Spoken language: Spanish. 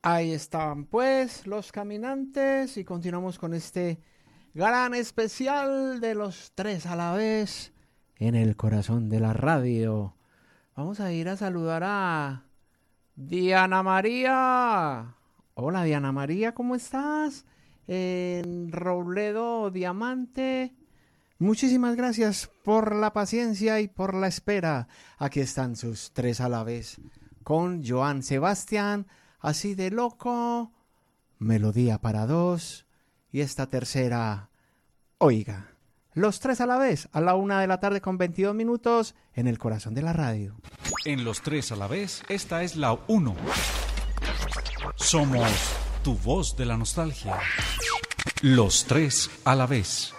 Ahí estaban pues los caminantes y continuamos con este gran especial de los tres a la vez en el corazón de la radio. Vamos a ir a saludar a Diana María. Hola Diana María, ¿cómo estás? En Robledo Diamante. Muchísimas gracias por la paciencia y por la espera. Aquí están sus tres a la vez con Joan Sebastián. Así de loco, melodía para dos y esta tercera, oiga, los tres a la vez, a la 1:00 p.m. con 22 minutos en el corazón de la radio. En los tres a la vez, esta es la 1. Somos tu voz de la nostalgia. Los tres a la vez.